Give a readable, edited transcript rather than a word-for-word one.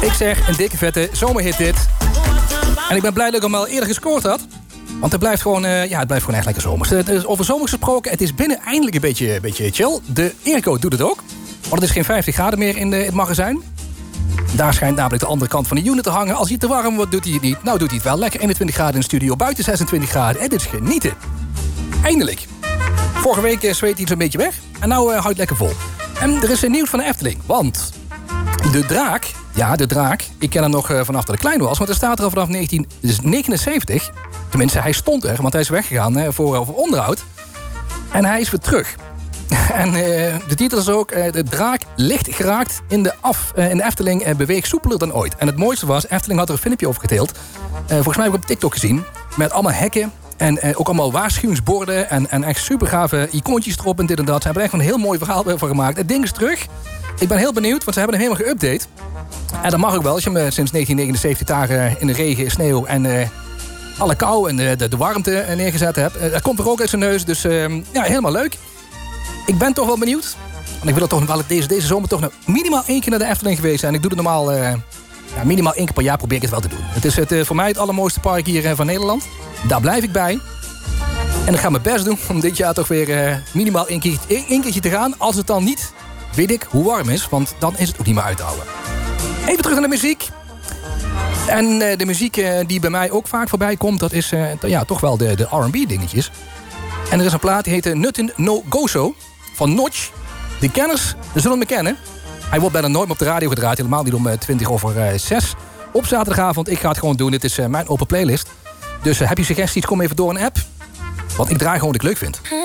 Ik zeg, een dikke vette zomerhit dit. En ik ben blij dat ik hem al eerder gescoord had. Want het blijft gewoon, het blijft gewoon echt lekker zomers. Over zomers gesproken, het is binnen eindelijk een beetje chill. De airco doet het ook. Want het is geen 50 graden meer in het magazijn. Daar schijnt namelijk de andere kant van de unit te hangen. Als hij te warm wordt, doet hij het niet. Nou doet hij het wel. Lekker 21 graden in de studio, buiten 26 graden. En dit is genieten. Eindelijk. Vorige week zweet hij zo'n beetje weg. En nou houdt het lekker vol. En er is nieuws van de Efteling. Want de draak... Ja, de draak. Ik ken hem nog vanaf dat ik klein was. Want hij staat er al vanaf 1979. Tenminste, hij stond er. Want hij is weggegaan voor onderhoud. En hij is weer terug. En de titel is ook... de draak licht geraakt in de Efteling beweegt soepeler dan ooit. En het mooiste was... Efteling had er een filmpje over gedeeld. Volgens mij heb ik op TikTok gezien. Met allemaal hekken. En ook allemaal waarschuwingsborden. En echt super gave icoontjes erop en dit en dat. Ze hebben er echt een heel mooi verhaal van gemaakt. Het ding is terug. Ik ben heel benieuwd, want ze hebben hem helemaal geüpdate. En dat mag ook wel, als je hem sinds 1979 dagen in de regen, sneeuw en alle kou en de warmte neergezet hebt. Dat komt er ook uit zijn neus, dus helemaal leuk. Ik ben toch wel benieuwd. Want ik wil er toch wel deze zomer toch nog minimaal 1 keer naar de Efteling geweest zijn. Ik doe het normaal minimaal 1 keer per jaar, probeer ik het wel te doen. Het is voor mij het allermooiste park hier van Nederland. Daar blijf ik bij. En ik ga mijn best doen om dit jaar toch weer minimaal 1 keertje te gaan. Als het dan niet, weet ik hoe warm is, want dan is het ook niet meer uit te houden. Even terug naar de muziek. En de muziek die bij mij ook vaak voorbij komt, dat is toch wel de R&B dingetjes. En er is een plaat die heet Nothing No Gozo van Notch. De kenners zullen me kennen. Hij wordt bijna nooit meer op de radio gedraaid, helemaal niet om 6:20 op zaterdagavond. Ik ga het gewoon doen, dit is mijn open playlist. Dus heb je suggesties, kom even door een app. Want ik draai gewoon wat ik leuk vind.